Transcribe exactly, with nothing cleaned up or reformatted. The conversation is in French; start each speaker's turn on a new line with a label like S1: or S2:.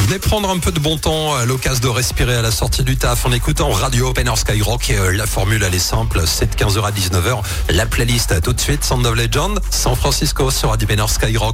S1: venez prendre un peu de bon temps à l'occasion de respirer à la sortie du taf en écoutant Radio Open Air Skyrock. Et euh, la formule, elle est simple, c'est de quinze heures à dix-neuf heures. La playlist, tout de suite, Sound of Legend, San Francisco sur Radio Open Air Skyrock.